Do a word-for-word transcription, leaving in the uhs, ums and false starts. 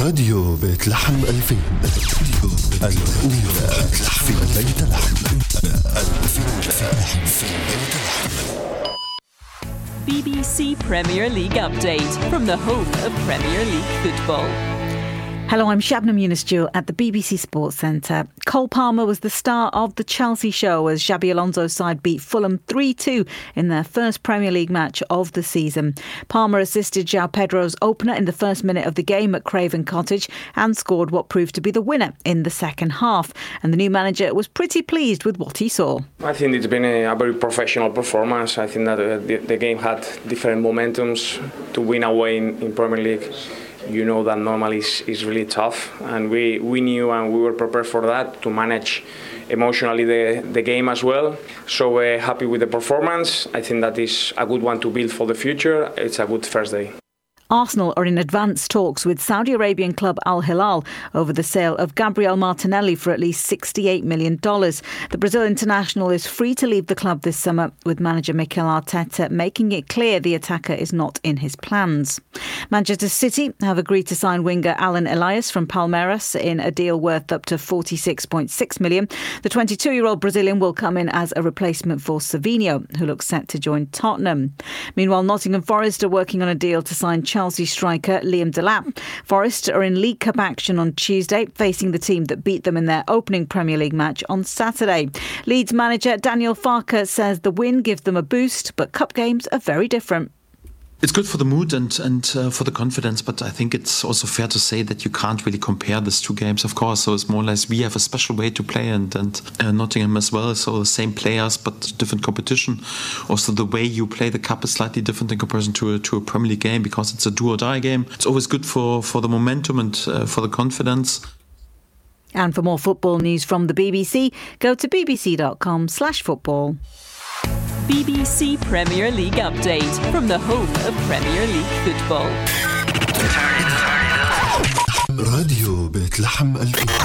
راديو بيت لحم ألفين، الأولى في بيت لحم. B B C Premier League update from the home of Premier League football. Hello, I'm Shabnam Yunus-Jewell at the B B C Sports Centre. Cole Palmer was the star of the Chelsea show as Xabi Alonso's side beat Fulham three two in their first Premier League match of the season. Palmer assisted João Pedro's opener in the first minute of the game at Craven Cottage and scored what proved to be the winner in the second half. And the new manager was pretty pleased with what he saw. I think it's been a, a very professional performance. I think that uh, the, the game had different momentums. To win away in, in Premier League, you know that normally is, is really tough, and we, we knew and we were prepared for that, to manage emotionally the, the game as well. So we're happy with the performance. I think that is a good one to build for the future. It's a good first day. Arsenal are in advanced talks with Saudi Arabian club Al Hilal over the sale of Gabriel Martinelli for at least sixty-eight million dollars. The Brazil international is free to leave the club this summer, with manager Mikel Arteta making it clear the attacker is not in his plans. Manchester City have agreed to sign winger Alan Elias from Palmeiras in a deal worth up to forty-six point six million dollars. The twenty-two-year-old Brazilian will come in as a replacement for Savinho, who looks set to join Tottenham. Meanwhile, Nottingham Forest are working on a deal to sign Chelsea striker Liam Delap. Forest are in League Cup action on Tuesday, facing the team that beat them in their opening Premier League match on Saturday. Leeds manager Daniel Farke says the win gives them a boost, but cup games are very different. It's good for the mood and, and uh, for the confidence, but I think it's also fair to say that you can't really compare these two games, of course. So it's more or less we have a special way to play, and, and uh, Nottingham as well. So the same players, but different competition. Also, the way you play the cup is slightly different in comparison to a, to a Premier League game, because it's a do-or-die game. It's always good for, for the momentum and uh, for the confidence. And for more football news from the B B C, go to bbc.com slash football. B B C Premier League update from the home of Premier League football. راديو بيت لحم ألفين.